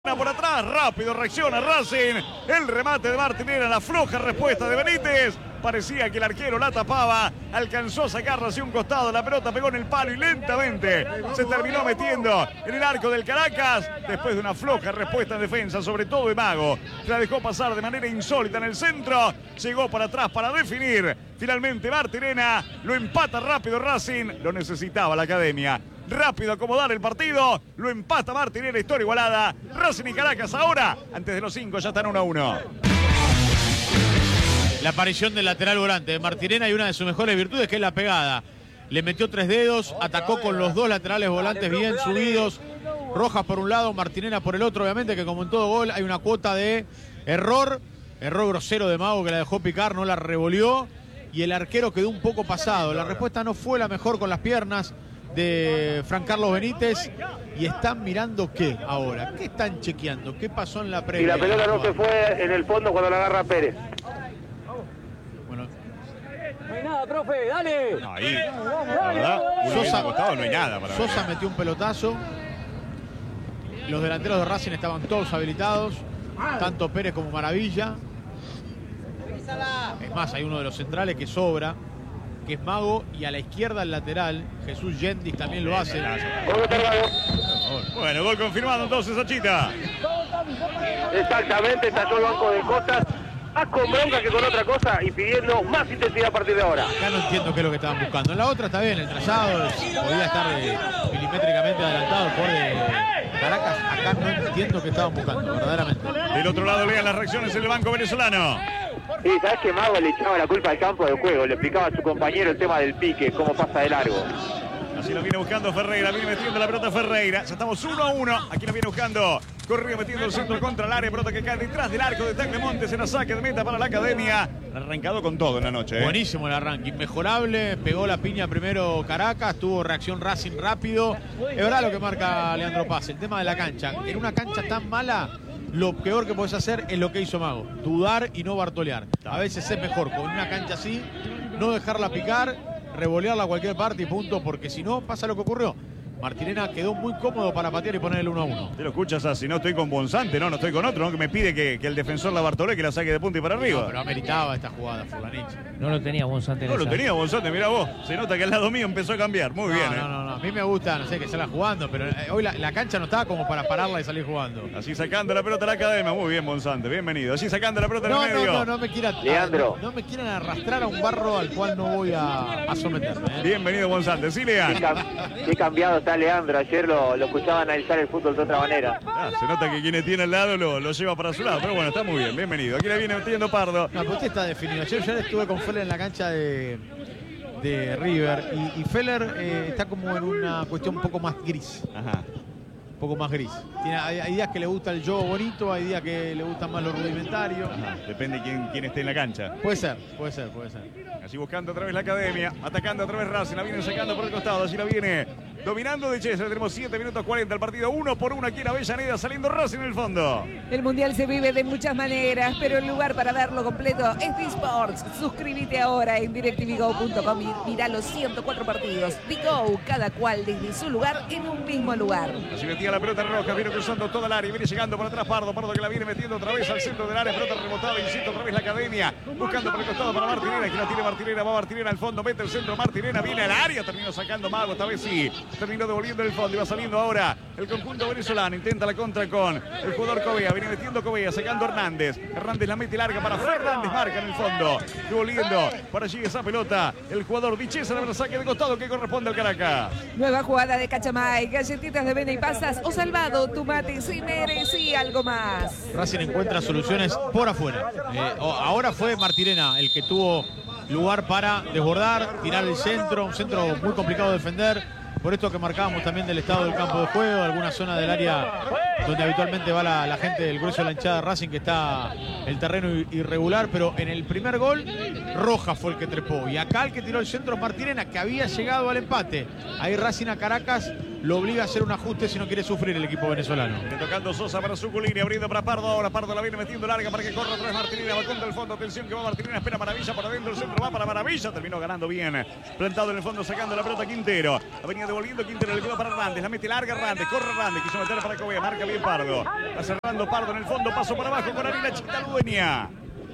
Por atrás, rápido reacciona Racing, el remate de Martinera, la floja respuesta de Benítez, parecía que el arquero la tapaba, alcanzó a sacarla hacia un costado, la pelota pegó en el palo y lentamente se terminó metiendo en el arco del Caracas, después de una floja respuesta en defensa, sobre todo de Mago, la dejó pasar de manera insólita en el centro, llegó para atrás para definir, finalmente Martinena, lo empata rápido Racing, lo necesitaba la Academia. Rápido acomodar el partido, lo empata Martinera, historia igualada. Racing y Caracas ahora, antes de los 5, ya están 1-1. La aparición del lateral volante de Martinena y una de sus mejores virtudes, que es la pegada. Le metió 3 dedos, atacó con los 2 laterales volantes bien subidos. Rojas por un lado, Martinena por el otro. Obviamente que como en todo gol hay una cuota de error grosero de Mago que la dejó picar, no la revolvió. Y el arquero quedó un poco pasado. La respuesta no fue la mejor con las piernas de Fran Carlos Benítez. Y están mirando qué ahora, qué están chequeando, qué pasó en la previa. Y la pelota no se fue en el fondo cuando la agarra Pérez. Bueno, no hay nada, profe, dale. No, ahí, la verdad, no hay nada para Sosa metió un pelotazo. Los delanteros de Racing estaban todos habilitados, tanto Pérez como Maravilla. Es más, hay uno de los centrales que sobra, que es Mago, y a la izquierda el lateral, Jesús Yendis también lo hace. Bueno, gol confirmado entonces, Achita. Exactamente, estalló el banco de Costas, más con bronca que con otra cosa y pidiendo más intensidad a partir de ahora. Acá no entiendo qué es lo que estaban buscando. En la otra está bien, el trazado podía estar milimétricamente adelantado por Caracas. Acá no entiendo qué estaban buscando, verdaderamente. Del otro lado lean las reacciones en el banco venezolano. Sí, sabes que Mago le echaba la culpa al campo de juego, le explicaba a su compañero el tema del pique, cómo pasa de largo. Así lo viene buscando Ferreira, viene metiendo la pelota Ferreira. Ya estamos 1-1. Aquí lo viene buscando. Corrió metiendo el centro contra el área. Pelota que cae detrás del arco de Teclemontes en la saque de meta para la Academia. Arrancado con todo en la noche. Buenísimo el arranque, inmejorable. Pegó la piña primero Caracas, tuvo reacción Racing rápido. Es verdad lo que marca Leandro Paz, el tema de la cancha. En una cancha tan mala, lo peor que podés hacer es lo que hizo Mago. Dudar y no bartolear. A veces es mejor con una cancha así, no dejarla picar, revolearla a cualquier parte y punto, porque si no pasa lo que ocurrió. Martinena quedó muy cómodo para patear y poner el 1-1. Te lo escuchas así, no estoy con Bonsante, no estoy con otro, ¿no? Que me pide que el defensor la bartole, que la saque de punta y para arriba. No, pero ameritaba esta jugada, Fulanich. No lo tenía Bonsante. No lo tenía Bonsante, mirá vos. Se nota que al lado mío empezó a cambiar. Muy bien. No. A mí me gusta, no sé, que salga jugando, pero hoy la cancha no estaba como para pararla y salir jugando. Así sacando la pelota a la Academia. Muy bien, Bonsante, bienvenido. Así sacando la pelota en el medio. No me quieran, Leandro. No me quieran arrastrar a un barro al cual no voy a someterme. Bienvenido, Bonsante. Sí, Lea. Qué cambiado está Leandro, ayer lo escuchaba analizar el fútbol de otra manera. Se nota que quienes tiene al lado lo lleva para su lado, pero bueno, está muy bien, bienvenido. Aquí le viene metiendo Pardo. No, pero usted está definido. Ayer estuve con Feller en la cancha de River y Feller está como en una cuestión un poco más gris. Ajá. Un poco más gris. Hay días que le gusta el juego bonito, hay días que le gustan más lo rudimentario. Ajá. Depende quién esté en la cancha. Puede ser. Así buscando otra vez la Academia, atacando otra vez Racing, la viene sacando por el costado, así la viene dominando de Chesel. Tenemos 7 minutos 40 el partido, 1-1 aquí en Avellaneda, saliendo Racing en el fondo. El Mundial se vive de muchas maneras, pero el lugar para verlo completo es Disports. Suscríbete ahora en DirecTVGo.com y mira los 104 partidos. Digo, cada cual desde su lugar en un mismo lugar. Así metía la pelota Rojas, viene cruzando toda el área y viene llegando por atrás Pardo que la viene metiendo otra vez al centro del área, pelota rebotada, insisto, otra vez la Academia, buscando por el costado para Martinena, que la tiene Martinena, va Martinena al fondo, mete el centro, Martinena viene al área, terminó sacando Mago, esta vez sí, terminó devolviendo el fondo y va saliendo ahora el conjunto venezolano, intenta la contra con el jugador Covea, viene metiendo Covea, sacando Hernández la mete larga para Fernández, marca en el fondo, devolviendo para allí esa pelota, el jugador Vichesa, la saque de costado que corresponde al Caracas. Nueva jugada de Cachamay, galletitas de avena y pasas o salvado, tu mate si merecía algo más. Racing encuentra soluciones por afuera. Ahora fue Martinena el que tuvo lugar para desbordar, tirar el centro, un centro muy complicado de defender. Por esto que marcábamos también del estado del campo de juego, alguna zona del área donde habitualmente va la gente del grueso de la hinchada de Racing, que está el terreno irregular, pero en el primer gol Rojas fue el que trepó y acá el que tiró el centro Martinena, que había llegado al empate. Ahí Racing a Caracas lo obliga a hacer un ajuste si no quiere sufrir el equipo venezolano. Tocando Sosa para Zuculini, abriendo para Pardo, ahora Pardo la viene metiendo larga para que corra otra vez Martinena, va contra el fondo, atención que va Martinena, espera Maravilla por adentro, el centro va para Maravilla, terminó ganando bien, plantado en el fondo, sacando la pelota Quintero, venía devolviendo Quintero, le quedó para Hernández, la mete larga Hernández, corre Hernández, quiso meter para Covea, marca bien bien Pardo. Va cerrando Pardo en el fondo, paso para abajo con Ariel Chita Ludueña.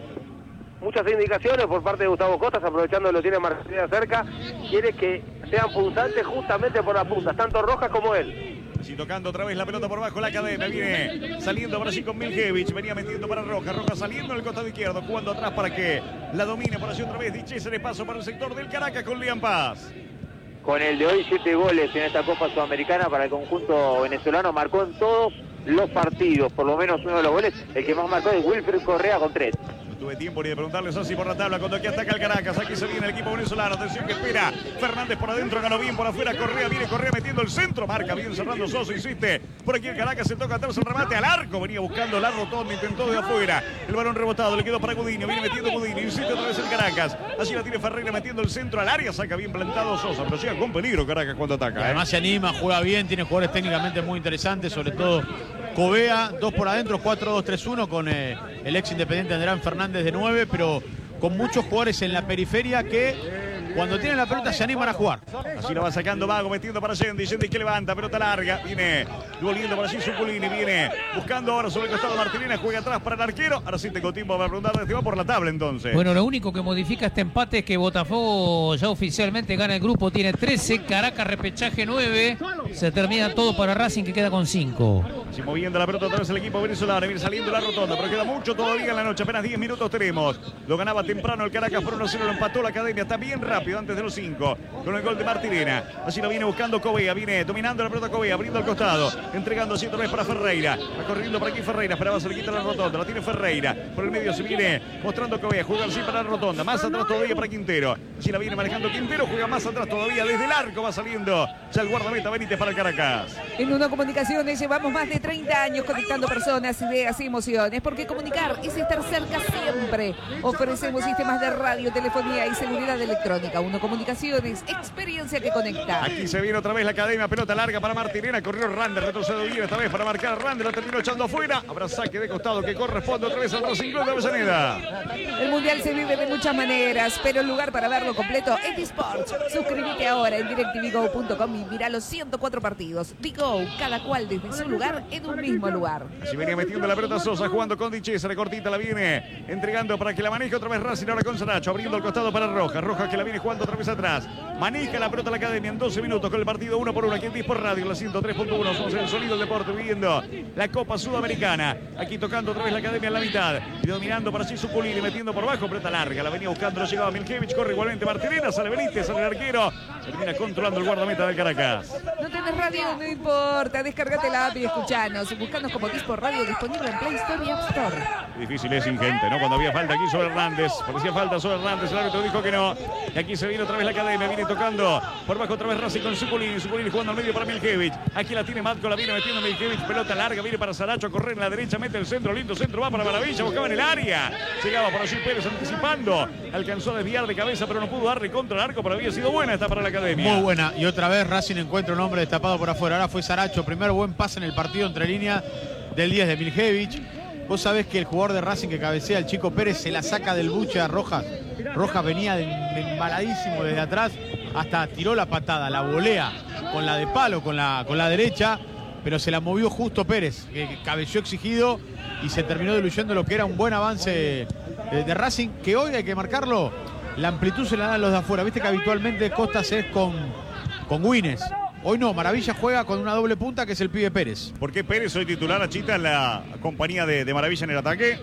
Muchas indicaciones por parte de Gustavo Costas, aprovechando que lo tiene Martínez cerca. Quiere que sean punzantes justamente por las puntas, tanto Rojas como él. Sí, tocando otra vez la pelota por abajo la cadena. Viene saliendo por allí con Miljevich. Venía metiendo para Rojas. Rojas saliendo en el costado izquierdo. Jugando atrás para que la domine por allí otra vez. Dichese de paso para el sector del Caracas con Liam Paz. Con el de hoy 7 goles en esta Copa Sudamericana para el conjunto venezolano. Marcó en todos los partidos, por lo menos uno de los goles. El que más marcó es Wilfred Correa con 3. Tuve tiempo ni de preguntarle así por la tabla cuando aquí ataca el Caracas. Aquí se viene el equipo venezolano. Atención que espera. Fernández por adentro, ganó bien por afuera. Correa, viene Correa metiendo el centro. Marca bien cerrando Sosa, insiste. Por aquí el Caracas se toca atrás el remate al arco. Venía buscando la rotonda, intentó de afuera. El balón rebotado, le quedó para Gudiño. Viene metiendo Gudiño, insiste otra vez el Caracas. Así la tiene Ferreira metiendo el centro al área. Saca bien plantado Sosa, pero llega con peligro Caracas cuando ataca. Además se anima, juega bien, tiene jugadores técnicamente muy interesantes, sobre todo Covea, 2 por adentro, 4-2-3-1 con el ex Independiente Andrán Fernández de 9, pero con muchos jugadores en la periferia que cuando tienen la pelota se animan a jugar. Así lo va sacando Vago, metiendo para Yendi. Yendi que levanta, pelota larga. Viene volviendo por allí Zuculini. Viene buscando ahora sobre el costado Martinena. Juega atrás para el arquero. Ahora sí tengo tiempo para preguntarle. Este va por la tabla entonces. Bueno, lo único que modifica este empate es que Botafogo ya oficialmente gana el grupo. Tiene 13. Caracas repechaje 9. Se termina todo para Racing que queda con 5. Así moviendo la pelota otra vez el equipo venezolano. Viene saliendo la rotonda, pero queda mucho todavía en la noche. Apenas 10 minutos tenemos. Lo ganaba temprano el Caracas por 1-0. Lo empató la Academia. Está bien rápido antes de los 5. Con el gol de Martinena. Así lo viene buscando Covea. Viene dominando la pelota Covea. Abriendo al costado. Entregando así otra vez para Ferreira. Va corriendo por aquí Ferreira. Esperaba cerquita la rotonda. La tiene Ferreira. Por el medio se viene mostrando Covea. Juega así para la rotonda. Más atrás todavía para Quintero. Así la viene manejando Quintero. Juega más atrás todavía. Desde el arco va saliendo ya el guardameta Benítez para el Caracas. En Uno Comunicaciones llevamos más de 30 años conectando personas, ideas y emociones. Porque comunicar es estar cerca siempre. Ofrecemos sistemas de radio, telefonía y seguridad electrónica. Uno Comunicaciones, experiencia que conecta. Aquí se viene otra vez la Academia, pelota larga para Martinena, corrió Rander, retrocedió bien esta vez para marcar a Rander, la terminó echando afuera. Habrá saque de costado que corresponde otra vez al Racing Club de Avellaneda. El Mundial se vive de muchas maneras, pero el lugar para verlo completo es D-Sports. Suscríbete ahora en DirecTVGo.com y mira los 104 partidos. D-Go, cada cual desde su lugar en un mismo lugar. Así venía metiendo la pelota Sosa, jugando con Dichesa, cortita la viene entregando para que la maneje otra vez Racing, ahora con Saracho, abriendo el costado para Rojas. Rojas que la viene jugando otra vez atrás. Maneja la pelota la Academia en 12 minutos con el partido 1-1 aquí en D-Sport Radio, la 103.1. Somos el sonido del deporte viviendo la Copa Sudamericana. Aquí tocando otra vez la Academia en la mitad y dominando para allí Zuculini, metiendo por abajo, pelota larga. La venía buscando, lo llegaba Miljevich, corre igualmente Martinena, sale Benítez, sale el arquero. Termina controlando el guardameta del Caracas. No tenés radio, no importa. Descargate la app y escuchanos. Buscanos como D-Sport Radio, disponible en Play Store y App Store. Difícil es ingente, ¿no? Cuando había falta aquí sobre Hernández. Parecía falta sobre Hernández. El árbitro dijo que no. Y aquí se viene otra vez la Academia. Viene tocando por bajo otra vez Racing con Zuculini. Zuculini jugando al medio para Miljevich. Aquí la tiene Matko, la viene metiendo Miljevich. Pelota larga, viene para Saracho a correr en la derecha. Mete el centro, lindo centro. Va para Maravilla. Buscaba en el área. Llegaba por allí Pérez anticipando. Alcanzó a desviar de cabeza, pero no pudo darle contra el arco. Pero había sido buena esta para la Academia. Muy buena. Y otra vez Racing encuentra un hombre destapado por afuera. Ahora fue Saracho. Primer buen pase en el partido entre líneas del 10 de Miljevich. Vos sabés que el jugador de Racing que cabecea, el Chico Pérez, se la saca del buche a Rojas. Rojas venía embaladísimo desde atrás, hasta tiró la patada, la volea con la de palo, con la derecha, pero se la movió justo Pérez, que cabeció exigido y se terminó diluyendo lo que era un buen avance de Racing, que hoy hay que marcarlo, la amplitud se la dan los de afuera. Viste que habitualmente Costas es con Güines. Hoy no, Maravilla juega con una doble punta que es el pibe Pérez. ¿Por qué Pérez hoy titular a Chita en la compañía de Maravilla en el ataque?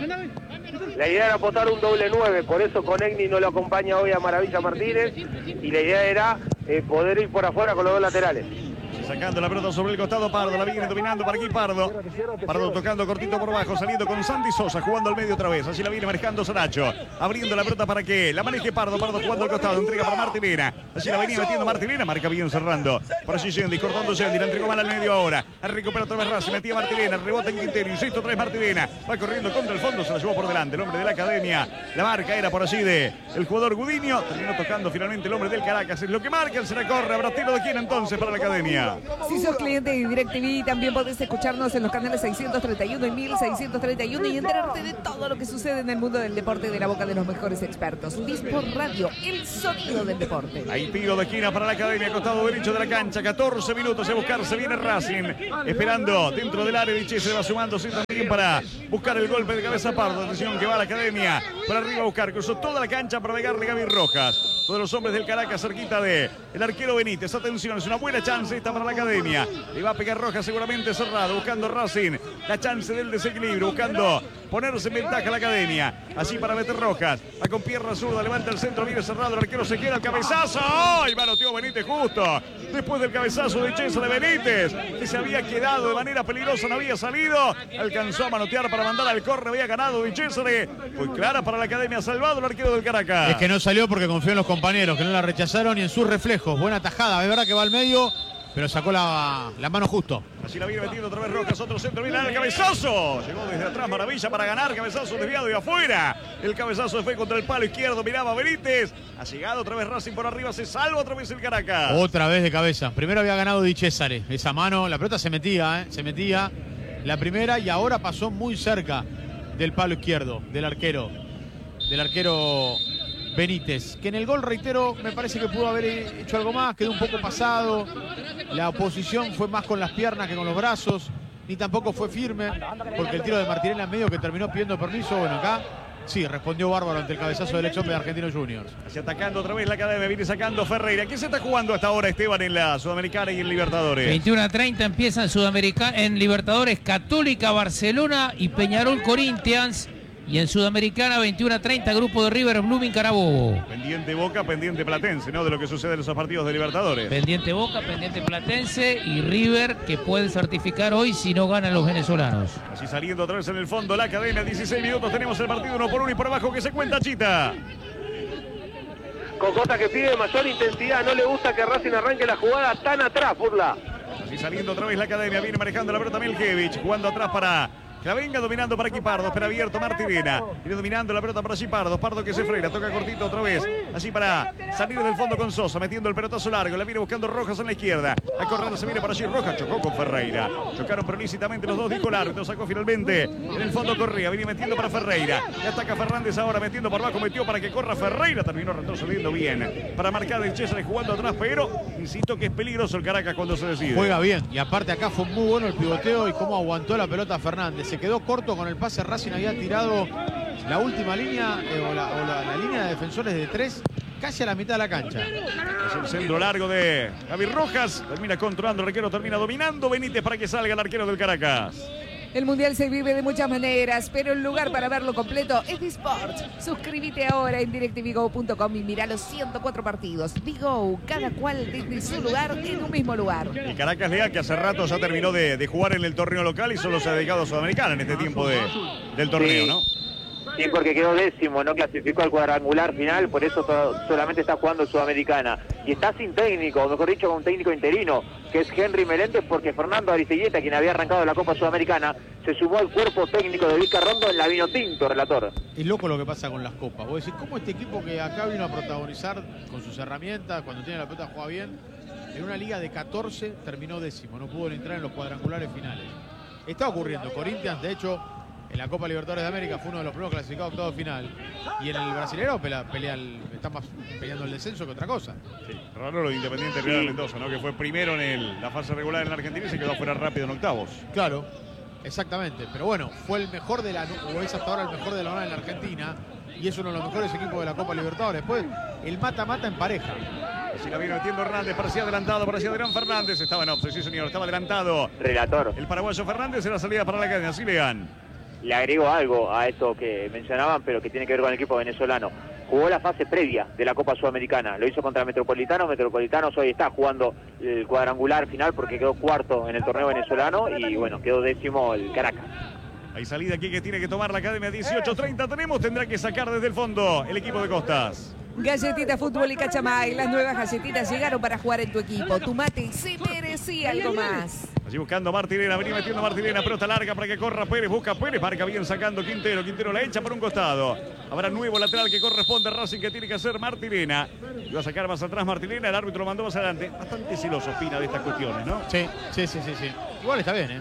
La idea era apostar un doble 9, por eso Conegni no lo acompaña hoy a Maravilla Martínez y la idea era poder ir por afuera con los dos laterales. Sacando la pelota sobre el costado Pardo, la viene dominando para aquí Pardo. Pardo tocando cortito por abajo, saliendo con Sandy Sosa, jugando al medio otra vez. Así la viene manejando Saracho, abriendo la pelota para que la maneje Pardo. Pardo jugando al costado, entrega para Martinena. Así la venía metiendo Martinena, marca bien cerrando. Por allí Yendi, cortando Yendi, la entregó mal al medio ahora. Recupera otra vez Racing, metía Martinena, rebota en Quintero, insisto otra vez Martinena. Va corriendo contra el fondo, se la llevó por delante el hombre de la Academia. La marca era por allí de el jugador Gudiño. Terminó tocando finalmente el hombre del Caracas. Es lo que marca, se la corre. Habrá tiro de quién entonces para la Academia. Caracas. Si sos cliente de DirecTV, también podés escucharnos en los canales 631 y 1631 y enterarte de todo lo que sucede en el mundo del deporte de la boca de los mejores expertos. Dispor Radio, el sonido del deporte. Hay tiro de esquina para la Academia, costado derecho de la cancha. 14 minutos a buscarse. Viene Racing, esperando dentro del área. Diche se va sumándose también para buscar el golpe de cabeza Pardo. Atención que va a la Academia para arriba a buscar. Cruzó toda la cancha para pegarle Gaby Rojas. Todos los hombres del Caracas cerquita de el arquero Benítez. Atención, es una buena chance esta para la Academia. Le va a pegar Rojas seguramente cerrado. Buscando Racing la chance del desequilibrio. Buscando ponerse en ventaja la Academia. Así para meter Rojas. Va con pierna zurda. Levanta el centro. Viene cerrado. El arquero se queda. El cabezazo. ¡Ay! Manoteó Benítez justo después del cabezazo de César de Benítez, que se había quedado de manera peligrosa. No había salido. Alcanzó a manotear para mandar al córner. Había ganado de César. Fue clara para la Academia. Salvado el arquero del Caracas. Es que no salió porque confió en los compañeros, que no la rechazaron y en sus reflejos. Buena tajada. Es verdad que va al medio, pero sacó la mano justo. Así la viene metiendo otra vez Rojas, otro centro, viene el cabezazo. Llegó desde atrás, maravilla para ganar, cabezazo desviado y afuera. El cabezazo fue contra el palo izquierdo, miraba Benítez. Ha llegado otra vez Racing por arriba, se salva otra vez el Caracas. Otra vez de cabeza. Primero había ganado Di Cesare. Esa mano, la pelota se metía la primera y ahora pasó muy cerca del palo izquierdo, del arquero Benítez, que en el gol, reitero, me parece que pudo haber hecho algo más, quedó un poco pasado, la oposición fue más con las piernas que con los brazos, ni tampoco fue firme, porque el tiro de Martinelli en medio que terminó pidiendo permiso, bueno, acá sí, respondió bárbaro ante el cabezazo del ex hombre de Argentinos Juniors. Así atacando otra vez la Academia, viene sacando Ferreira. ¿Qué se está jugando hasta ahora, Esteban, en la Sudamericana y en Libertadores? 21:30 empieza en Libertadores Católica, Barcelona y Peñarol Corinthians. Y en Sudamericana, 21:30, grupo de River, Blooming, Carabobo. Pendiente Boca, pendiente Platense, ¿no? De lo que sucede en esos partidos de Libertadores. Pendiente Boca, pendiente Platense y River, que pueden certificar hoy si no ganan los venezolanos. Así saliendo otra vez en el fondo la Academia, 16 minutos, tenemos el partido 1-1 y por abajo que se cuenta Chita. Cocota que pide mayor intensidad, no le gusta que Racing arranque la jugada tan atrás, Burla. Así saliendo otra vez la Academia, viene manejando la pelota Milkevich, jugando atrás para que la venga dominando para aquí Pardo, espera abierto Martirena, viene dominando la pelota para allí Pardo que se frena, toca cortito otra vez, así para salir del fondo con Sosa, metiendo el pelotazo largo, la viene buscando Rojas en la izquierda, a correr se viene para allí Rojas, chocó con Ferreira, chocaron pero lícitamente los dos, dijo el árbitro, sacó finalmente, en el fondo Correa, viene metiendo para Ferreira, le ataca Fernández ahora, metiendo por abajo, metió para que corra Ferreira, terminó retrocediendo bien, para marcar el César jugando atrás, pero insisto que es peligroso el Caracas cuando se decide. Juega bien, y aparte acá fue muy bueno el pivoteo y cómo aguantó la pelota Fernández, se quedó corto con el pase. Racing había tirado la última línea la línea de defensores de 3 casi a la mitad de la cancha. Es el centro largo de Gaby Rojas, termina controlando el arquero, termina dominando Benítez para que salga el arquero del Caracas. El Mundial se vive de muchas maneras, pero el lugar para verlo completo es Disport. Suscríbete ahora en DirecTVGo.com y mira los 104 partidos. Digo, cada cual desde su lugar en un mismo lugar. El Caracas Leal, que hace rato ya terminó de jugar en el torneo local y solo se ha dedicado a Sudamericana en este tiempo del torneo, sí, ¿no? Sí, porque quedó décimo, no clasificó al cuadrangular final, por eso solamente está jugando Sudamericana. Y está sin técnico, o mejor dicho, con un técnico interino, que es Henry Meléndez, porque Fernando Aristeguieta, quien había arrancado la Copa Sudamericana, se sumó al cuerpo técnico de Vica Rondo en la Vinotinto, relator. Es loco lo que pasa con las copas. Vos decís, ¿cómo este equipo que acá vino a protagonizar con sus herramientas, cuando tiene la pelota juega bien, en una liga de 14 terminó décimo, no pudo entrar en los cuadrangulares finales? Está ocurriendo. Corinthians, de hecho, en la Copa Libertadores de América fue uno de los primeros clasificados a octavos de final. Y en el Brasileirao está más peleando el descenso que otra cosa. Sí, raro lo de Independiente Real de Mendoza, ¿no? Que fue primero en la fase regular en la Argentina y se quedó fuera rápido en octavos. Claro, exactamente. Pero bueno, fue el mejor o es hasta ahora el mejor de la hora en la Argentina. Y es uno de los mejores equipos de la Copa Libertadores. Después, el mata-mata en pareja. Así la viene metiendo Hernández, parecía adelantado, parecía Adrián Fernández. Estaba en offside, sí señor, estaba adelantado. Relator. El paraguayo Fernández en la salida para la cadena, así lean. Le agrego algo a esto que mencionaban, pero que tiene que ver con el equipo venezolano. Jugó la fase previa de la Copa Sudamericana, lo hizo contra Metropolitanos. Metropolitanos hoy está jugando el cuadrangular final porque quedó cuarto en el torneo venezolano y bueno, quedó décimo el Caracas. Hay salida aquí que tiene que tomar la Academia, 18:30 tenemos, tendrá que sacar desde el fondo el equipo de Costas. Galletita Fútbol y Cachamay, las nuevas galletitas llegaron para jugar en tu equipo. Tu mate se merecía algo más. Allí Allí buscando Martirena, venía metiendo Martirena, pelota larga para que corra Pérez, busca Pérez, marca bien sacando Quintero, Quintero la echa por un costado. Habrá nuevo lateral que corresponde a Racing, que tiene que hacer Martirena. Iba a sacar más atrás Martirena, el árbitro lo mandó más adelante. Bastante celoso opina de estas cuestiones, ¿no? Sí. Igual está bien, ¿eh?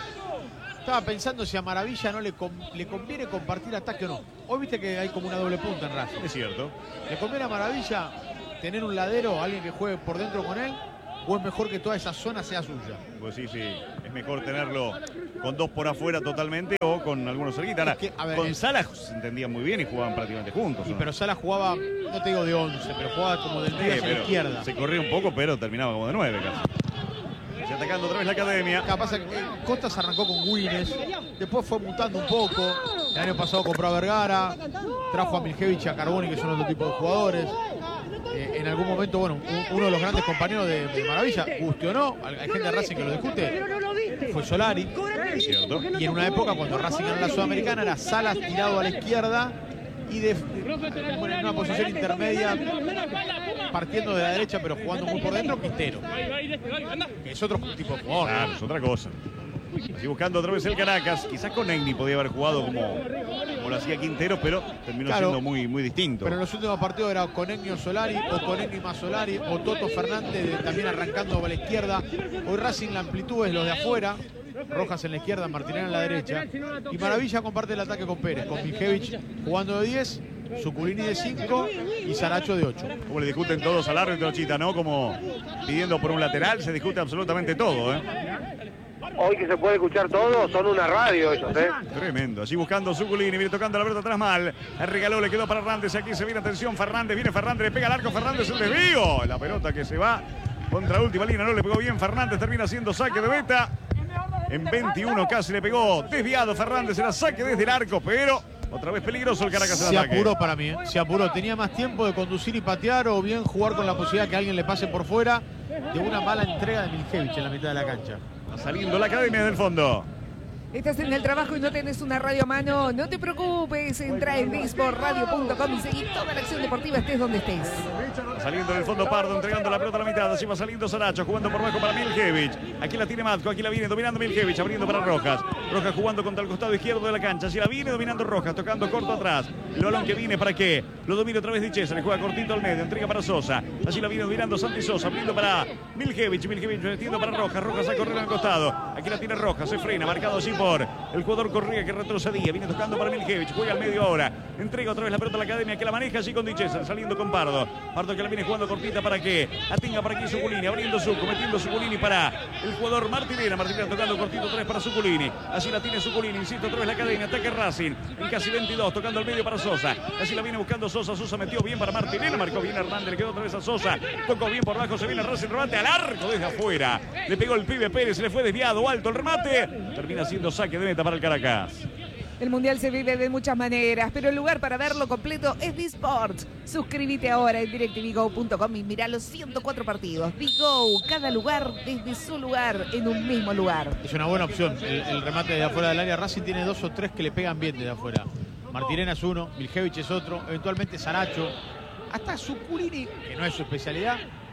Estaba pensando si a Maravilla no le conviene compartir ataque o no. Hoy viste que hay como una doble punta en Racing. Es cierto. ¿Le conviene a Maravilla tener un ladero, alguien que juegue por dentro con él? ¿O es mejor que toda esa zona sea suya? Pues sí, es mejor tenerlo con dos por afuera totalmente o con algunos cerquita. Ahora, con Salas se entendían muy bien y jugaban prácticamente juntos, ¿no? Pero Salas jugaba, no te digo de 11, pero jugaba como del 10 a la izquierda. Se corría un poco, pero terminaba como de 9 casi. Y atacando otra vez la academia. Pasa que Costas arrancó con Winnes, después fue mutando un poco. El año pasado compró a Vergara, trajo a Miljevich y a Carboni, que son otro tipo de jugadores. En algún momento, bueno, uno de los grandes compañeros de Maravilla, guste o no, hay gente de Racing que lo discute, fue Solari. ¿Cierto? Y en una época cuando Racing ganó la Sudamericana era Salas tirado a la izquierda y en una posición intermedia, partiendo de la derecha pero jugando muy por dentro, Quintero, que es otro tipo de jugador. Claro, es otra cosa. Así buscando otra vez el Caracas. Quizás con Egni podía haber jugado como lo hacía Quintero, pero terminó siendo muy, muy distinto. Pero en los últimos partidos era con Egni o Solari, o con Egni más Solari, o Toto Fernández también arrancando a la izquierda. Hoy Racing la amplitud es los de afuera. Rojas en la izquierda, Martinelli en la derecha. Y Maravilla comparte el ataque con Pérez, con Miljevich jugando de 10, Zuculini de 5 y Saracho de 8. Como le discuten todos al árbitro, Chita, ¿no? Como pidiendo por un lateral, se discute absolutamente todo, ¿eh? Hoy que se puede escuchar todo, son una radio ellos, ¿eh? Tremendo. Allí buscando Zuculini, viene tocando la pelota atrás mal. El regaló, le quedó para Hernández. Aquí se viene, atención, Fernández. Viene Fernández, le pega al arco. Fernández, el desvío. La pelota que se va contra la última línea. No le pegó bien Fernández. Termina haciendo saque de meta. En 21 casi le pegó desviado Fernández. Era saque desde el arco, pero otra vez peligroso el Caracas en se ataque. Apuró para mí, se apuró. Tenía más tiempo de conducir y patear o bien jugar con la posibilidad que alguien le pase por fuera de una mala entrega de Miljevich en la mitad de la cancha. Saliendo la academia del fondo. Estás en el trabajo y no tenés una radio a mano, no te preocupes, entra en disportradio.com y seguí toda la acción deportiva estés donde estés. Saliendo del fondo Pardo, entregando la pelota a la mitad, así va saliendo Saracho, jugando por bajo para Miljevich. Aquí la tiene Matko, aquí la viene dominando Miljevich, abriendo para Rojas. Rojas jugando contra el costado izquierdo de la cancha, así la viene dominando Rojas, tocando corto atrás. El balón que viene para qué, lo domina otra vez Di Cesare, le juega cortito al medio, entrega para Sosa. Allí la viene dominando Santi Sosa, abriendo para Miljevich, Miljevich metiendo para Rojas, Rojas a correr al costado. Aquí la tiene Rojas, se frena, marcado así por el jugador Correa que retrocedía, viene tocando para Miljevich, juega al medio ahora, entrega otra vez la pelota a la academia que la maneja así con Di Cesare, saliendo con Pardo. Pardo que la viene jugando cortita para que atinga para aquí Zuculini, abriendo Zucu, metiendo Zuculini para el jugador Martinelli. Martinelli tocando cortito otra vez para Zuculini. Así la tiene Zuculini, insisto, otra vez la academia, ataque Racing en casi 22, tocando al medio para Sosa. Así la viene buscando Sosa, Sosa metió bien para Martinelli, marcó bien Hernández, le quedó otra vez a Sosa, tocó bien por abajo, se viene Racing, remate al arco desde afuera. Le pegó el pibe Pérez, se le fue desviado, alto el remate, termina siendo saque de meta para el Caracas. El Mundial se vive de muchas maneras, pero el lugar para verlo completo es D-Sports. Suscríbete ahora en DirecTVGo.com y mirá los 104 partidos. D-Go, cada lugar desde su lugar, en un mismo lugar. Es una buena opción el remate de afuera del área. Racing tiene 2 o 3 que le pegan bien desde afuera. Martirena es uno, Miljevich es otro, eventualmente Saracho. Hasta Zuculini, que no es su especialidad.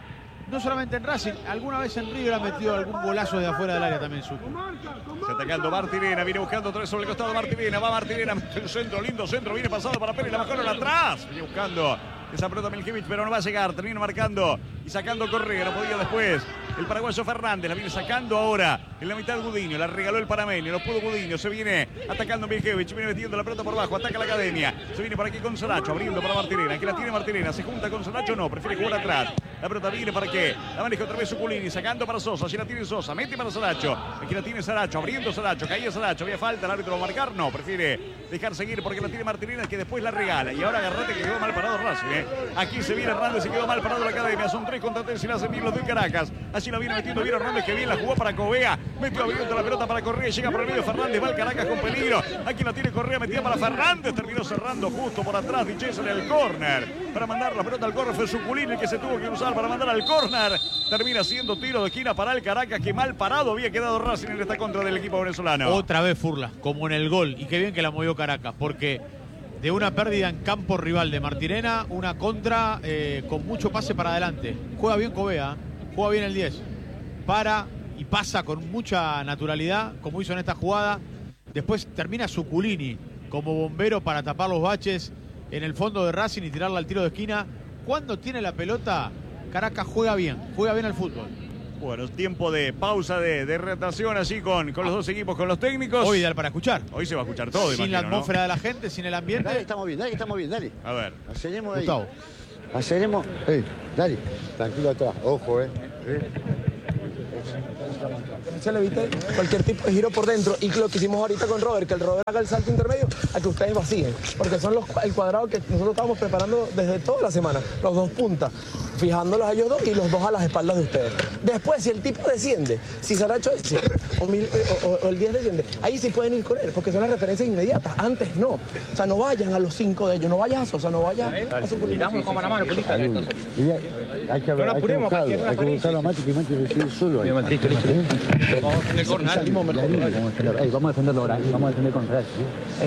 No solamente en Racing, alguna vez en River ha metido algún golazo de afuera del área también Zucu. Está atacando Martirena, viene buscando otra vez sobre el costado Martirena, va Martirena, el centro, lindo centro, viene pasado para Pérez, la bajaron atrás, viene buscando esa pelota Miljevich, pero no va a llegar, termina marcando y sacando Correa, no podía después el paraguayo Fernández, la viene sacando ahora en la mitad Gudiño, la regaló el panameño, no pudo Gudiño, se viene atacando Miljevich, viene metiendo la pelota por abajo, ataca la academia, se viene por aquí con Saracho, abriendo para Martirena, aquí la tiene Martirena, se junta con Saracho, no, prefiere jugar atrás, la pelota viene para qué, la maneja otra vez Zuculini, sacando para Sosa, allí la tiene Sosa, mete para Saracho, aquí la tiene Saracho, abriendo Saracho, caía Saracho, había falta, el árbitro va a marcar, no, prefiere dejar seguir porque la tiene Martirena que después la regala, y ahora agarrate que quedó mal parado Racing, Aquí se viene Hernández y quedó mal parado la academia, son 3 contra 3 y la hacen bien los del Caracas, allí la viene metiendo bien Hernández que bien la jugó para Covea, metió abriendo la pelota para Correa, llega por el medio Fernández, va el Caracas con peligro, aquí la tiene Correa, metida para Fernández, terminó cerrando justo por atrás Di Cesare el córner, para mandar la pelota al córner fue Zuculini el que se tuvo que usar para mandar al córner, termina siendo tiro de esquina para el Caracas, que mal parado había quedado Racing en esta contra del equipo venezolano. Otra vez Furla, como en el gol, y qué bien que la movió Caracas, porque de una pérdida en campo rival de Martirena, una contra con mucho pase para adelante. Juega bien Covea, juega bien el 10. Para y pasa con mucha naturalidad, como hizo en esta jugada. Después termina Zuculini como bombero para tapar los baches en el fondo de Racing y tirarla al tiro de esquina. Cuando tiene la pelota, Caracas juega bien al fútbol. Bueno, tiempo de pausa, de retracción así con los dos equipos, con los técnicos. Hoy ideal para escuchar. Hoy se va a escuchar todo, sin imagino, la atmósfera, ¿no? de la gente, sin el ambiente. Dale, estamos bien, dale. A ver. Aceleremos ahí. Gustavo. Aceleremos. Dale. Tranquilo atrás. Ojo, Se le evite cualquier tipo de giro por dentro, y lo que hicimos ahorita con Robert, que el Robert haga el salto intermedio a que ustedes vacíen, porque son el cuadrado que nosotros estábamos preparando desde toda la semana, los dos puntas, fijándolos a ellos dos y los dos a las espaldas de ustedes. Después, si el tipo desciende, si Saracho desciende o el 10 desciende, ahí sí pueden ir con él, porque son las referencias inmediatas. Antes no. O sea, no vayan a los 5 de ellos, no vayas a Sosa, no vayas a su política. Hay que buscarlo a Mati, que Mati recibe solo. Vamos a defenderlo ahora, vamos a defender con Real.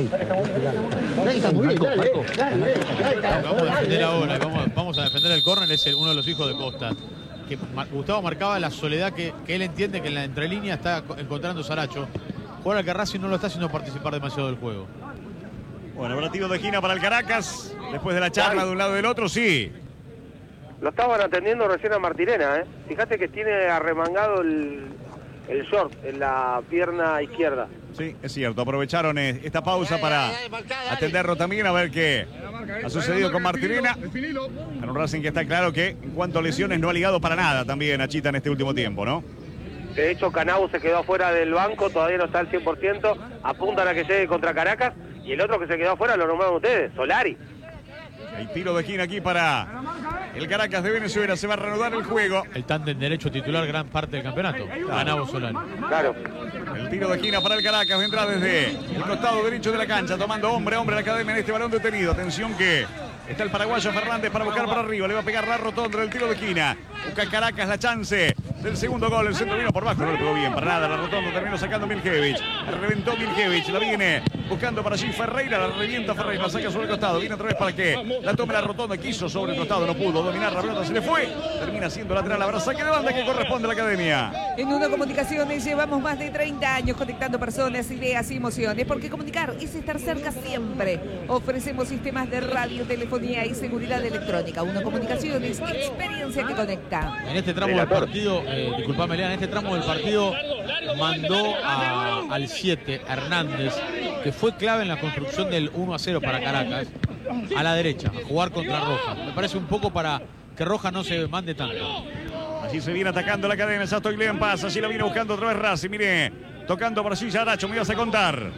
Vamos a defender ahora, vamos a defender el córner, es uno de los hijos de Costa. Que Gustavo marcaba la soledad que él entiende que en la entrelínea está encontrando Saracho. Jugar al que Racing no lo está haciendo participar demasiado del juego. Bueno, habrá tiro de esquina para el Caracas. Después de la charla de un lado y del otro, sí. Lo estaban atendiendo recién a Martirena, ¿eh? Fíjate que tiene arremangado el short en la pierna izquierda. Sí, es cierto. Aprovecharon esta pausa para atenderlo también, a ver qué ha sucedido con Martirena. En un Racing que está claro que en cuanto a lesiones no ha ligado para nada también a Chita en este último tiempo, ¿no? De hecho, Canau se quedó afuera del banco, todavía no está al 100%, apuntan a que llegue contra Caracas, y el otro que se quedó afuera lo nombraron ustedes, Solari. El tiro de esquina aquí para el Caracas de Venezuela. Se va a reanudar el juego. El tándem derecho titular gran parte del campeonato. Ganaba Solari. Claro. El tiro de esquina para el Caracas. Vendrá desde el costado derecho de la cancha. Tomando hombre a hombre la academia en este balón detenido. Atención que está el paraguayo Fernández para buscar para arriba. Le va a pegar la rotonda del tiro de esquina. Busca Caracas la chance del segundo gol. El centro vino por bajo. No le pegó bien para nada. La rotonda terminó sacando Milkevich. Reventó Milkevich. La viene buscando para allí Ferreira. La revienta Ferreira. La saca sobre el costado. Viene otra vez para que la tome la rotonda. Quiso sobre el costado. No pudo dominar la pelota. Se le fue. Termina siendo lateral. Habrá saque de banda que corresponde a la academia. En Uno Comunicaciones llevamos más de 30 años conectando personas, ideas y emociones. Porque comunicar es estar cerca siempre. Ofrecemos sistemas de radio, telefonía y seguridad electrónica. Uno Comunicaciones, experiencia que conecta. En este tramo del partido, disculpame, Lean, en este tramo del partido mandó al 7, Hernández, que fue clave en la construcción del 1-0 para Caracas, a la derecha, a jugar contra Roja. Me parece un poco para que Roja no se mande tanto. Así se viene atacando la academia. Sato Glen pasa. Así la viene buscando otra vez Racing. Mire, tocando por allí Saracho. Me ibas a contar.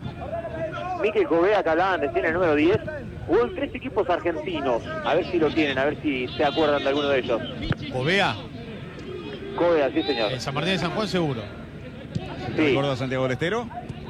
Mikel Covea, que hablaban recién, el número 10. Hubo en 3 equipos argentinos. A ver si lo tienen, a ver si se acuerdan de alguno de ellos. Covea, Covea, sí señor. en San Martín de San Juan seguro. Sí. ¿Recuerdas a Santiago del Estero?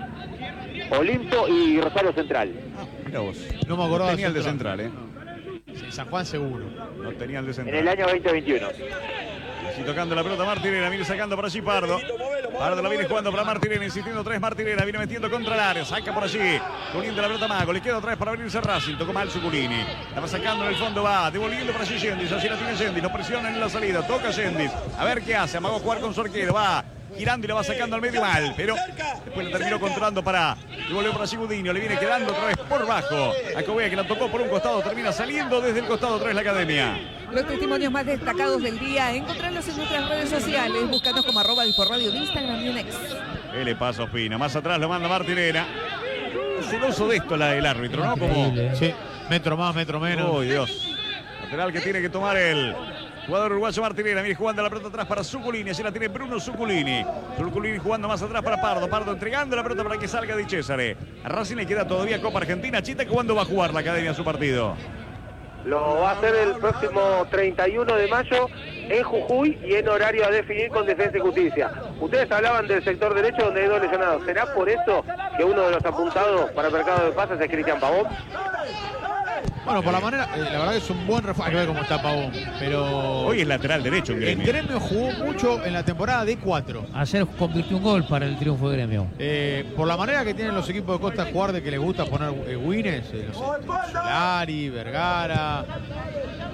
Olimpo y Rosario Central. Mira vos. No me acordaba. Tenía el de Central, ¿eh? Sí, San Juan seguro. No tenía el de En Central. el año 2021. Así tocando la pelota Martirena, viene sacando por allí Pardo. Pardo la viene jugando para Martirena, insistiendo otra vez Martirena, viene metiendo contra el área, saca por allí, poniendo la pelota Mago, le queda otra vez para venirse Racing, tocó mal Zuculini. La va sacando en el fondo, va devolviendo para allí Yendis, así la tiene Yendis, lo presiona en la salida, toca Yendis, a ver qué hace, amagó a jugar con su arquero, va girando y la va sacando al medio mal, pero después le terminó controlando para devolver por allí Budinho, le viene quedando otra vez por bajo a Covea, que la tocó por un costado, termina saliendo desde el costado otra vez la academia. Los testimonios más destacados del día, encontrarlos en nuestras redes sociales. Búscanos como @disporradio en Instagram y en X. ¿Qué le pasa a Ospina? Más atrás lo manda Martirena. Celoso de esto el árbitro, ¿no? Como... Sí, metro más, metro menos. ¡Oh, Dios! Lateral que tiene que tomar el jugador uruguayo Martirena. Viene jugando la pelota atrás para Zuculini. Así la tiene Bruno Zuculini. Zuculini jugando más atrás para Pardo. Pardo entregando la pelota para que salga Di Cesare. A Racing le queda todavía Copa Argentina. Chita, ¿cuándo va a jugar la academia su partido? Lo va a hacer el próximo 31 de mayo en Jujuy y en horario a definir con Defensa y Justicia. Ustedes hablaban del sector derecho donde hay 2 lesionados. ¿Será por eso que uno de los apuntados para el mercado de pases es Cristian Pavón? Bueno, por la manera, la verdad que es un buen refuerzo. Hay que ver cómo está Pavón, pero... Hoy es lateral derecho en El Gremio. Gremio jugó mucho en la temporada de 4. Ayer convirtió un gol para el triunfo de Gremio. Por la manera que tienen los equipos de Costa jugar, de que les gusta poner wines, Solari, Vergara,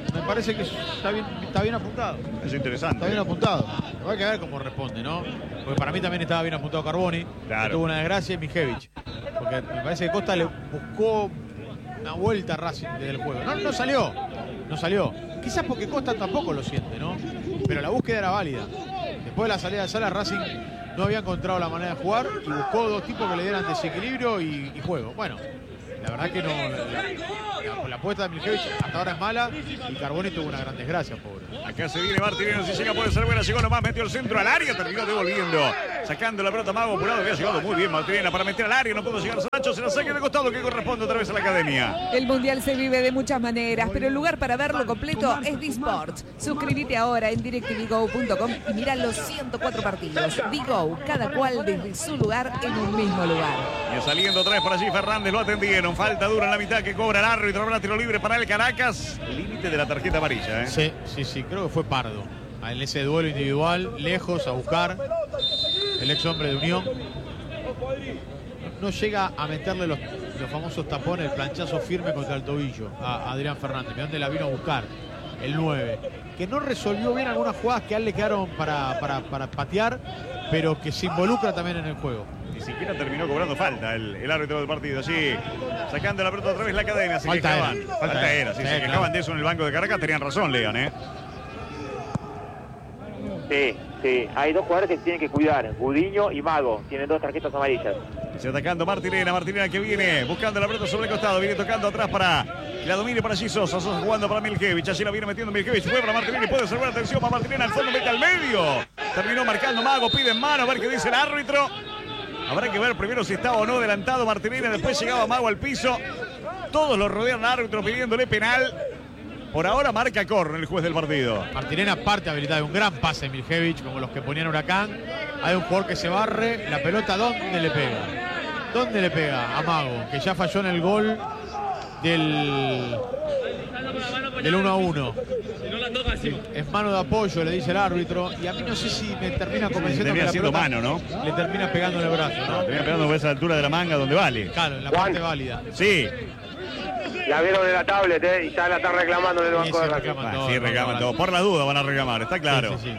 Me parece que está bien apuntado. Es interesante. Está bien apuntado. Hay que ver cómo responde, ¿no? Porque para mí también estaba bien apuntado Carboni. Claro. Tuvo una desgracia y Mijevich. Porque me parece que Costa le buscó una vuelta a Racing desde el juego. No salió. No salió. Quizás porque Costa tampoco lo siente, ¿no? Pero la búsqueda era válida. Después de la salida de Sala, Racing no había encontrado la manera de jugar y buscó dos tipos que le dieran desequilibrio y juego. Bueno, la verdad que no. La apuesta de Mijevich hasta ahora es mala y Carboni tuvo una gran desgracia, pobre. Acá se viene Martinelli, si llega puede ser buena, llegó nomás, metió el centro al área, terminó devolviendo, sacando la pelota Mago apurado, había llegado muy bien Martinelli para meter al área, no pudo llegar Sancho, se la saque de costado que corresponde otra vez a la academia. El Mundial se vive de muchas maneras, pero el lugar para verlo completo es D-Sports. Suscríbete ahora en DirecTVGo.com y mira los 104 partidos. D-Go, cada cual desde su lugar en un mismo lugar. Y saliendo otra vez por allí Fernández, lo atendieron, falta dura en la mitad que cobra el árbitro, habrá tiro libre para el Caracas, límite de la tarjeta amarilla. Sí, creo que fue Pardo. En ese duelo individual, lejos a buscar el ex hombre de Unión. No llega a meterle los famosos tapones, el planchazo firme contra el tobillo a Adrián Fernández. ¿De dónde la vino a buscar? El 9. Que no resolvió bien algunas jugadas que a él le quedaron para patear, pero que se involucra también en el juego. Ni siquiera terminó cobrando falta el árbitro del partido. Allí sacando la pelota otra vez la cadena. Se quejaban. Falta era. Se quejaban de eso en el banco de Caracas. Tenían razón, Lean, Sí. Hay dos jugadores que se tienen que cuidar. Gudiño y Mago. Tienen 2 tarjetas amarillas. Se atacando Martinelli que viene buscando la pelota sobre el costado. Viene tocando atrás para que la domine para allí Sosa. Sosa jugando para Mijevich. Allí la viene metiendo Mijevich. Fue para Martinelli. Puede ser buena atención para Martinelli. Al fondo mete al medio. Terminó marcando Mago. Pide en mano. A ver qué dice el árbitro. Habrá que ver primero si estaba o no adelantado Martinelli. Después llegaba Mago al piso. Todos lo rodean al árbitro pidiéndole penal. Por ahora marca córner el juez del partido. Martinelli parte habilitada de un gran pase de Mijevich, como los que ponían Huracán. Hay un jugador que se barre. La pelota, ¿dónde le pega? ¿Dónde le pega? A Mago, que ya falló en el gol del 1-1. Es mano de apoyo, le dice el árbitro. Y a mí no sé si me termina convenciendo que la pelota mano, ¿no? Le termina pegando en el brazo, ¿no? Termina pegando por esa altura de la manga donde vale. Claro, en la parte válida. Sí. La vieron en la tablet, y ya la están reclamando en el banco de Racing. Sí, reclaman todo. Por la duda van a reclamar, está claro. Sí.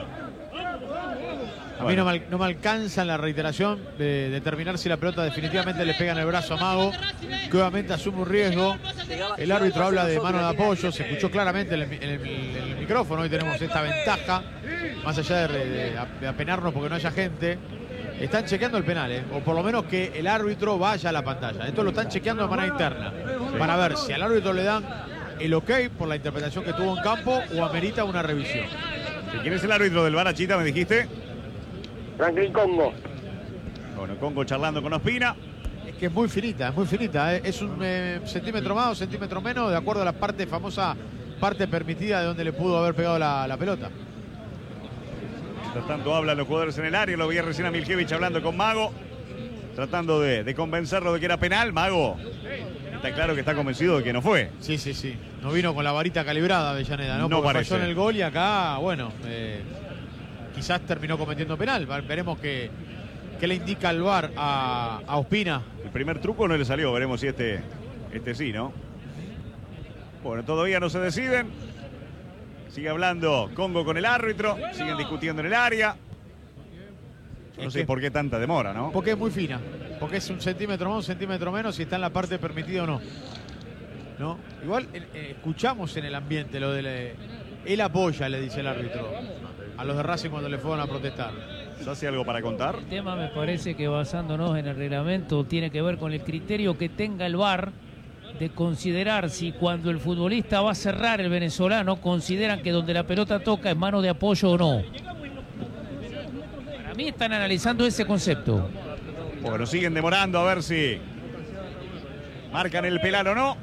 A mí no me alcanza en la reiteración de determinar si la pelota definitivamente le pega en el brazo a Mago, que obviamente asume un riesgo. El árbitro habla de mano de apoyo, se escuchó claramente en el micrófono. Hoy tenemos esta ventaja, más allá de apenarnos porque no haya gente. Están chequeando el penal, o por lo menos que el árbitro vaya a la pantalla. Esto lo están chequeando de manera interna, para ver si al árbitro le dan el ok por la interpretación que tuvo en campo o amerita una revisión. ¿Quién es el árbitro del VAR, Chita, me dijiste? Franklin Congo. Bueno, Congo charlando con Ospina. Es que es muy finita. Es un centímetro más o centímetro menos, de acuerdo a la famosa parte permitida de donde le pudo haber pegado la pelota. Mientras tanto hablan los jugadores en el área. Lo vi recién a Mijevich hablando con Mago, tratando de convencerlo de que era penal. Mago está claro que está convencido de que no fue. Sí. No vino con la varita calibrada Avellaneda, ¿no? Porque parece. Falló en el gol y acá, bueno, quizás terminó cometiendo penal. Veremos qué le indica el VAR a Ospina. El primer truco no le salió. Veremos si este sí, ¿no? Bueno, todavía no se deciden. Sigue hablando Congo con el árbitro. Siguen discutiendo en el área. Yo no sé por qué tanta demora, ¿no? Porque es muy fina. Porque es un centímetro más, un centímetro menos, si está en la parte permitida o no. ¿No? Igual escuchamos en el ambiente lo de él apoya, le dice el árbitro a los de Racing cuando le fueron a protestar. ¿Se hace algo para contar? El tema me parece que basándonos en el reglamento tiene que ver con el criterio que tenga el VAR de considerar si cuando el futbolista va a cerrar, el venezolano, consideran que donde la pelota toca es mano de apoyo o no. Para mí están analizando ese concepto. Bueno, siguen demorando a ver si marcan el penal o no.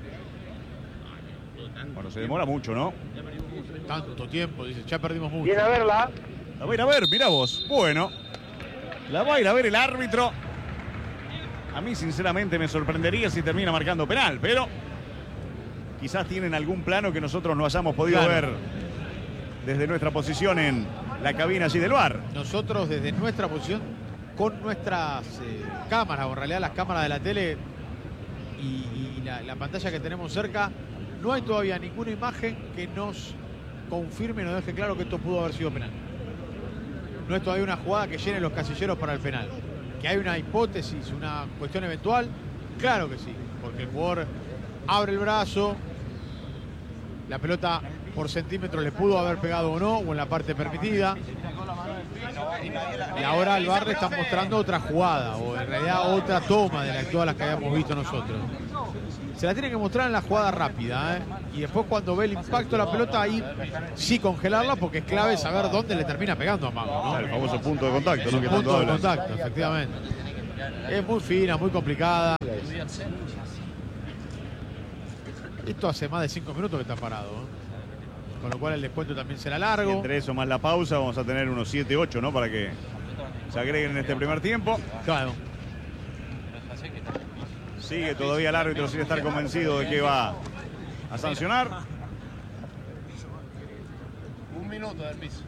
Bueno, se demora mucho, ¿no? Tanto tiempo, dice, ya perdimos mucho. Viene a verla. La va a ir a ver, mirá vos. Bueno, la va a ir a ver el árbitro. A mí, sinceramente, me sorprendería si termina marcando penal, pero quizás tienen algún plano que nosotros no hayamos podido ver desde nuestra posición en la cabina allí del VAR. Nosotros, desde nuestra posición, con nuestras cámaras, o en realidad las cámaras de la tele y la pantalla que tenemos cerca, no hay todavía ninguna imagen que nos confirme y nos deje claro que esto pudo haber sido penal. No es todavía una jugada que llene los casilleros para el penal. Que hay una hipótesis, una cuestión eventual, claro que sí, porque el jugador abre el brazo, la pelota por centímetros le pudo haber pegado o no, o en la parte permitida. Y ahora el VAR le está mostrando otra jugada, o en realidad otra toma de todas las que habíamos visto nosotros. Se la tiene que mostrar en la jugada rápida, ¿eh? Y después cuando ve el impacto de la pelota, ahí sí congelarla, porque es clave saber dónde le termina pegando a Mago, ¿no? El famoso punto de contacto, ¿no? Que punto tanto de hablan. contacto, efectivamente. Es muy fina, muy complicada. Esto hace más de 5 minutos que está parado, ¿eh? Con lo cual el descuento también será largo. Y entre eso más la pausa, vamos a tener unos 7-8, ¿no? Para que se agreguen en este primer tiempo. Claro. Sigue todavía el árbitro sin estar convencido de que va a sancionar. Un minuto del piso.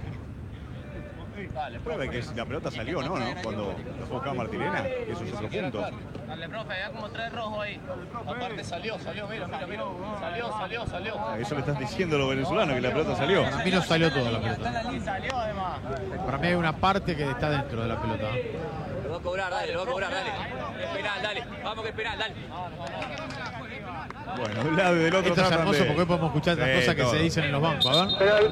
Dale, Prueba de que la pelota salió, ¿no? Cuando lo fue a buscar Martirena, que eso es otro punto. Dale, profe, hay como 3 rojos ahí. Aparte salió, mira. Salió. Eso le estás diciendo a los venezolanos, que la pelota salió. Para mí no salió toda la pelota. Salió además. Para mí hay una parte que está dentro de la pelota. Lo va a cobrar, dale. Es penal, dale. Vamos que es penal, dale. Bueno, de un lado y del otro. Esto es tratan hermoso de- porque hoy podemos escuchar las cosas que todo. se dicen en los bancos. A ver.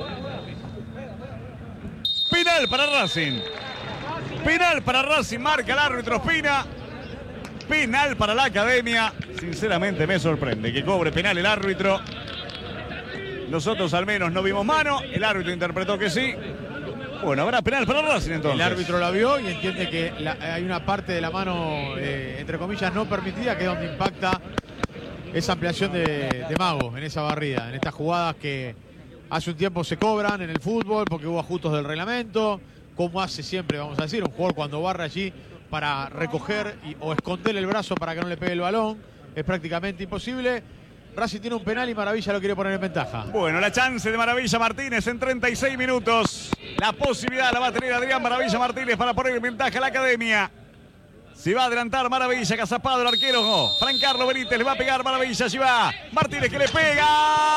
Penal para Racing. Penal para Racing, marca el árbitro Espina. Penal para la Academia. Sinceramente me sorprende que cobre penal el árbitro. Nosotros al menos no vimos mano. El árbitro interpretó que sí. Bueno, habrá penal para Racing entonces. El árbitro la vio y entiende que hay una parte de la mano, entre comillas, no permitida, que es donde impacta esa ampliación de Mago en esa barrida, en estas jugadas que hace un tiempo se cobran en el fútbol porque hubo ajustes del reglamento, como hace siempre, vamos a decir, un jugador cuando barra allí para recoger o esconder el brazo para que no le pegue el balón, es prácticamente imposible. Racing tiene un penal y Maravilla lo quiere poner en ventaja. Bueno, la chance de Maravilla Martínez en 36 minutos. La posibilidad la va a tener Adrián Maravilla Martínez para poner en ventaja a la Academia. Se va a adelantar Maravilla, Cazapado el arquero. Fran Carlos Benítez le va a pegar Maravilla, allí va Martínez que le pega.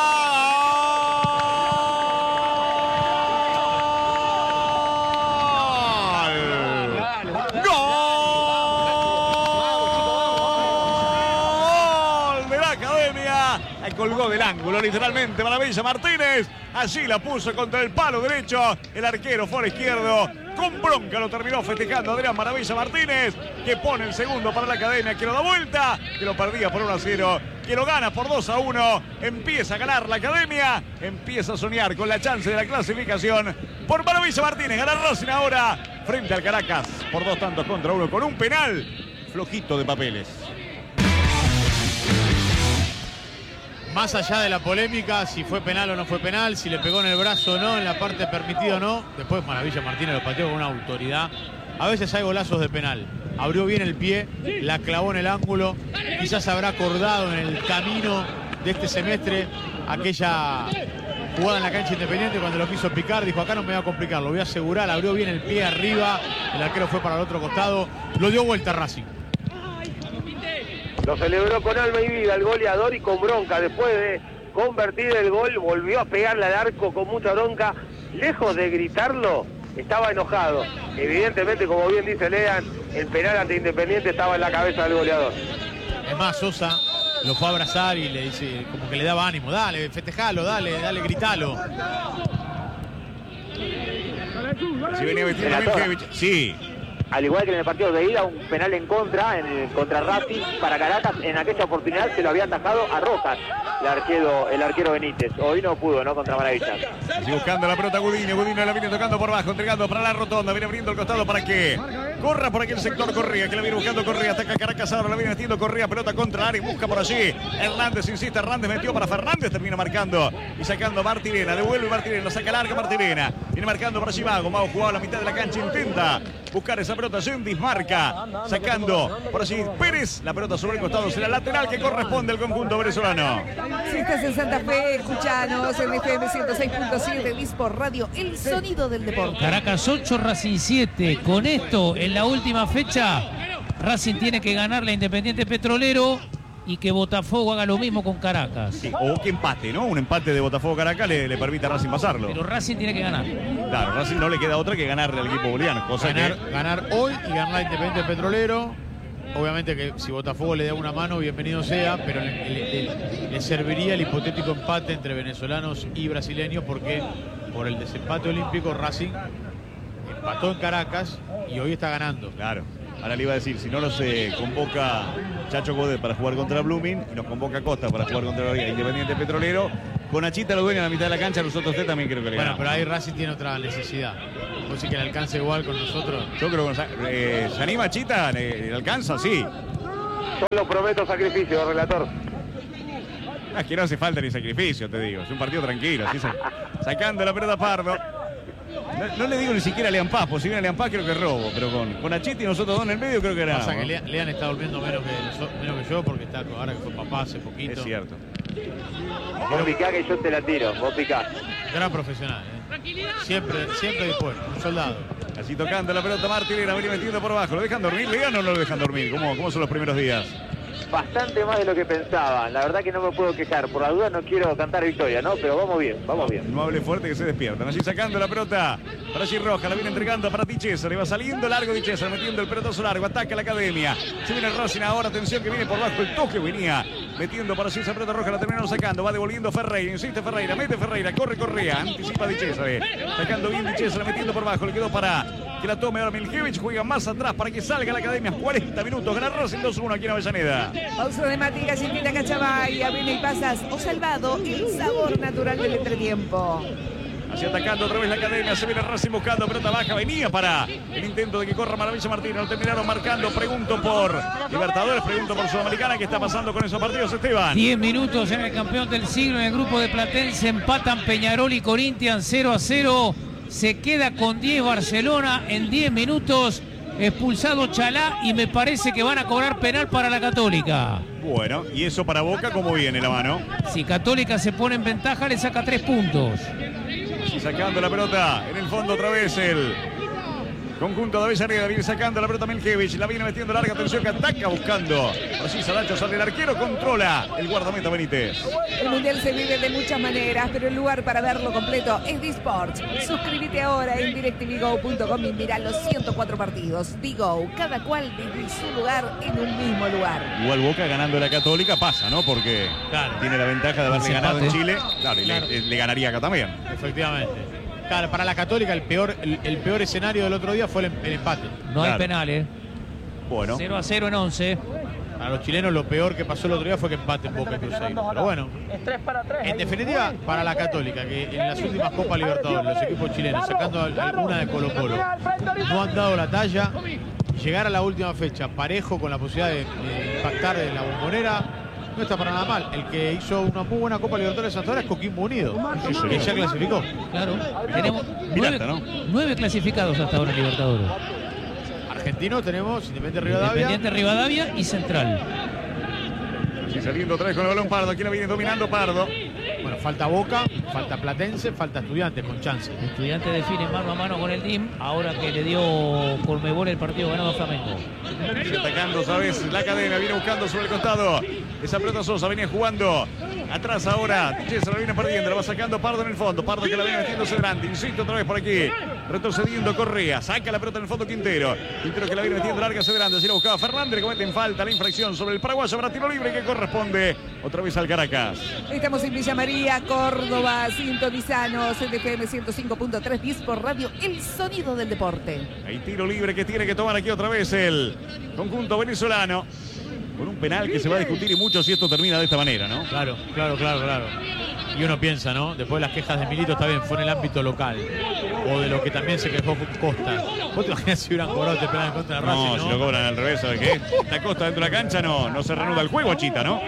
Colgó del ángulo, literalmente, Maravilla Martínez. Allí la puso contra el palo derecho. El arquero fue al izquierdo. Con bronca lo terminó festejando Adrián Maravilla Martínez, que pone el segundo para la Academia, que lo da vuelta, que lo perdía por 1-0, que lo gana por 2-1. Empieza a ganar la Academia, empieza a soñar con la chance de la clasificación por Maravilla Martínez. Gana Racing ahora frente al Caracas por 2-1 con un penal flojito de papeles. Más allá de la polémica, si fue penal o no fue penal, si le pegó en el brazo o no, en la parte permitida o no, después Maravilla Martínez lo pateó con una autoridad. A veces hay golazos de penal. Abrió bien el pie, la clavó en el ángulo, quizás habrá acordado en el camino de este semestre aquella jugada en la cancha Independiente cuando lo quiso picar, dijo acá no me voy a complicar, lo voy a asegurar, abrió bien el pie arriba, el arquero fue para el otro costado, lo dio vuelta a Racing. Lo celebró con alma y vida el goleador y con bronca. Después de convertir el gol, volvió a pegarle al arco con mucha bronca. Lejos de gritarlo, estaba enojado. Evidentemente, como bien dice Lean, el penal ante Independiente estaba en la cabeza del goleador. Es más, Sosa lo fue a abrazar y le dice, como que le daba ánimo. Dale, festejalo, dale, gritalo. Si venía vestido Miljevich, sí. Al igual que en el partido de ida, un penal en contra, contra Racing para Caracas. En aquella oportunidad se lo había atajado a Rojas, el arquero Benítez. Hoy no pudo, ¿no? Contra Maravilla. Sigue buscando la pelota Gudino la viene tocando por abajo, entregando para la rotonda, viene abriendo el costado para que corra por aquel sector Correa, que la viene buscando Correa, ataca Caracas, ahora la viene metiendo Correa, pelota contra el área, busca por allí. Hernández insiste, Hernández metió para Fernández, termina marcando y sacando Martirena, devuelve Martirena, saca larga Martirena, viene marcando por allí Mago jugado a la mitad de la cancha, intenta buscar esa pelota, Yendis marca, sacando por allí Pérez, la pelota sobre el costado, será lateral que corresponde al conjunto venezolano. Si estás en Santa Fe, escuchanos en FM 106.7 Dispor Radio, el sonido del deporte. Caracas 8, Racing 7. Con esto, en la última fecha, Racing tiene que ganarle a Independiente Petrolero y que Botafogo haga lo mismo con Caracas. Sí, o que empate, ¿no? Un empate de Botafogo-Caracas le permite a Racing pasarlo. Pero Racing tiene que ganar. Claro, Racing no le queda otra que ganarle al equipo boliviano. Ganar hoy y ganar a Independiente Petrolero. Obviamente que si Botafogo le da una mano, bienvenido sea, pero le serviría el hipotético empate entre venezolanos y brasileños, porque por el desempate olímpico Racing empató en Caracas y hoy está ganando. Claro. Ahora le iba a decir, si no nos convoca Chacho Godet para jugar contra Blooming y nos convoca Costa para jugar contra Independiente Petrolero, con Achita lo dueña en la mitad de la cancha, nosotros usted también creo que le ganamos. Bueno, pero ahí Racing tiene otra necesidad. ¿Vos sí que le alcanza igual con nosotros? Yo creo que ¿se anima Achita? ¿Le alcanza? Sí. Solo prometo sacrificio, relator. Es que no hace falta ni sacrificio, te digo. Es un partido tranquilo. Así sacando la pelota Pardo. No le digo ni siquiera a Lean Paz, porque si viene a Lean Paz creo que robo, pero con Achita y nosotros dos en el medio creo que ganamos. Pasa que Lean está durmiendo menos que yo, porque está ahora que fue papá hace poquito. Es cierto. Vos picá que yo te la tiro, vos picá. Gran profesional, Siempre dispuesto, un soldado. Así tocando la pelota Martinera, venía metiendo por abajo. ¿Lo dejan dormir, Lean, o no lo dejan dormir? ¿Cómo son los primeros días? Bastante más de lo que pensaba. La verdad que no me puedo quejar. Por la duda no quiero cantar victoria, ¿no? Pero vamos bien, vamos bien. No hable fuerte que se despiertan. Allí sacando la pelota para Gil Roja. La viene entregando para Di César. Le va saliendo largo Di César, metiendo el pelotazo largo. Ataca la academia. Se viene Racing ahora. Atención que viene por bajo el toque. Venía metiendo para Gil esa pelota roja. La terminaron sacando. Va devolviendo Ferreira. Insiste Ferreira. Mete Ferreira. Corre Correa. Anticipa Di César. Sacando bien Di César. Metiendo por bajo. Le quedó para que la tome ahora Miljevic. Juega más atrás para que salga la academia. 40 minutos. Gana Racing 2-1 aquí en Avellaneda. Pausa de Mati Galletita Cachabay. Abril y pasas o salvado. El sabor natural del entretiempo. Así atacando otra vez la academia, se viene Racing buscando, pelota baja, venía para el intento de que corra Maravilla Martínez, lo terminaron marcando. Pregunto por Libertadores, pregunto por Sudamericana. ¿Qué está pasando con esos partidos, Esteban? 10 minutos en el campeón del siglo, en el grupo de Platense, empatan Peñarol y Corinthians 0-0, se queda con 10 Barcelona en 10 minutos, expulsado Chalá y me parece que van a cobrar penal para la Católica. Bueno, y eso para Boca, ¿cómo viene la mano? Si Católica se pone en ventaja, le saca 3 puntos. Y sacando la pelota en el fondo otra vez el conjunto de Avellaneda. Viene sacando la pelota Miljevic, la viene metiendo larga, atención que ataca buscando. Así Saracho sale el arquero, controla el guardameta Benítez. El mundial se vive de muchas maneras, pero el lugar para verlo completo es D-Sports. Suscríbete ahora en DirecTVGo.com y mirá los 104 partidos. D-Go, cada cual desde su lugar en un mismo lugar. Igual Boca ganando la Católica pasa, ¿no? Porque tiene la ventaja de haberse ganado en Chile. Claro, y le ganaría acá también. Efectivamente. Claro, para la Católica el peor escenario del otro día fue el empate. No hay penales. Bueno. 0-0 en 11. Para los chilenos lo peor que pasó el otro día fue que empate en Boca y Cruzeiro. Pero bueno, en definitiva, para la Católica, que en las últimas Copas Libertadores, los equipos chilenos, sacando alguna de Colo Colo, no han dado la talla. Llegar a la última fecha parejo con la posibilidad de impactar en la Bombonera no está para nada mal. El que hizo una muy buena Copa Libertadores hasta ahora es Coquimbo Unido, que ya clasificó. Claro, tenemos 9 clasificados hasta ahora en Libertadores. Argentino tenemos Independiente Rivadavia y Central. Así saliendo otra vez con el balón Pardo. Aquí la viene dominando Pardo. Bueno, falta Boca, falta Platense, falta Estudiantes con chance. Estudiantes define mano a mano con el DIM, ahora que le dio Conmebol el partido ganado a Flamengo. Atacando otra vez la cadena, viene buscando sobre el costado. Esa pelota Sosa venía jugando. Atrás ahora, César la viene perdiendo, la va sacando Pardo en el fondo. Pardo que la viene metiéndose delante, insiste otra vez por aquí. Retrocediendo Correa, saca la pelota en el fondo Quintero. Quintero que la viene metiendo larga hacia adelante, así la buscaba Fernández, le cometen falta la infracción sobre el paraguayo para tiro libre que corresponde otra vez al Caracas. Estamos en Villa María, Córdoba, sintonizanos, FM 105.3, 10 por radio, el sonido del deporte. Hay tiro libre que tiene que tomar aquí otra vez el conjunto venezolano. Con un penal que se va a discutir y mucho si esto termina de esta manera, ¿no? Claro. Y uno piensa, ¿no? Después de las quejas de Milito, está bien, fue en el ámbito local. O de lo que también se quejó Costa. ¿Vos te imaginas si hubieran cobrado este penal en contra de Racing? No, si lo cobran al revés, ¿sabes qué? La Costa dentro de la cancha no se reanuda el juego, Achita, ¿no?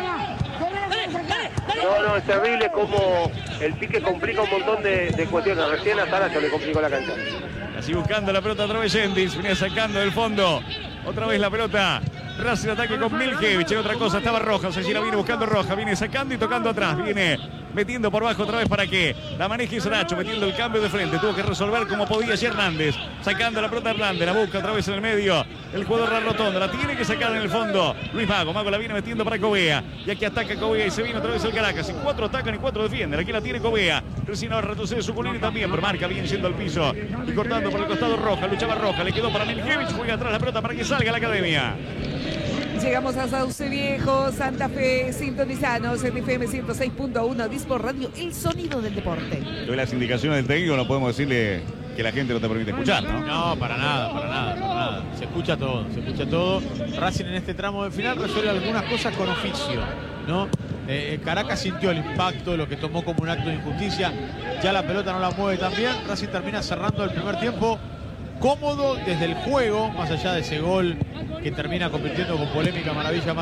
No, es terrible como el pique complica un montón de cuestiones. Recién a Saracho le complicó la cancha. Así buscando la pelota otra vez Yendis, venía sacando del fondo. Otra vez la pelota. Racing ataque con Miljevic. Y otra cosa, estaba Rojas. Allí la viene buscando Rojas. Viene sacando y tocando atrás. Viene metiendo por abajo otra vez para que la maneje Saracho. Metiendo el cambio de frente. Tuvo que resolver como podía allí Hernández. Sacando la pelota Hernández, la busca otra vez en el medio. El jugador de la rotonda, la tiene que sacar en el fondo. Luis Mago, Mago la viene metiendo para Covea. Y aquí ataca Covea y se viene otra vez el Caracas. Y 4 atacan y 4 defienden. Aquí la tiene Covea. Recién ahora retrocede Zuculini también, pero marca bien yendo al piso. Y cortando por el costado Roja, luchaba Roja, le quedó para Miljevich, juega atrás la pelota para que salga la academia. Llegamos a Sauce Viejo, Santa Fe, sintonizanos en FM 106.1, Disport Radio, el sonido del deporte. Hoy las indicaciones del técnico no podemos decirle que la gente no te permite escuchar, ¿no? No, para nada. Se escucha todo. Racing en este tramo de final resuelve algunas cosas con oficio, ¿no? Caracas sintió el impacto, lo que tomó como un acto de injusticia. Ya la pelota no la mueve tan bien. Racing termina cerrando el primer tiempo cómodo desde el juego, más allá de ese gol que termina convirtiendo con polémica Maravilla